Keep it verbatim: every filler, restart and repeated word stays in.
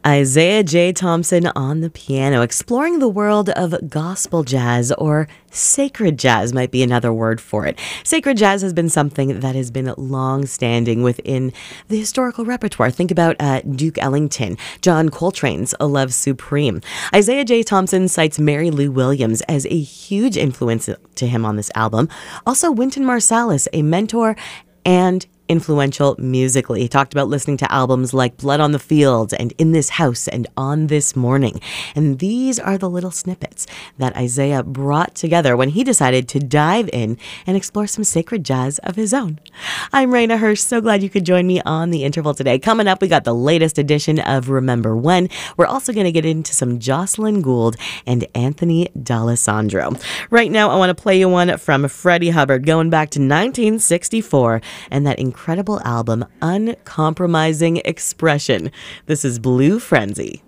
Isaiah J. Thompson on the piano, exploring the world of gospel jazz, or sacred jazz might be another word for it. Sacred jazz has been something that has been long-standing within the historical repertoire. Think about uh, Duke Ellington, John Coltrane's A Love Supreme. Isaiah J. Thompson cites Mary Lou Williams as a huge influence to him on this album. Also, Wynton Marsalis, a mentor and influential musically. He talked about listening to albums like Blood on the Fields and In This House and On This Morning. And these are the little snippets that Isaiah brought together when he decided to dive in and explore some sacred jazz of his own. I'm Raina Hirsch. So glad you could join me on The Interval today. Coming up, we got the latest edition of Remember When. We're also going to get into some Jocelyn Gould and Anthony D'Alessandro. Right now, I want to play you one from Freddie Hubbard going back to nineteen sixty-four and that incredible album, Uncompromising Expression. This is Blue Frenzy.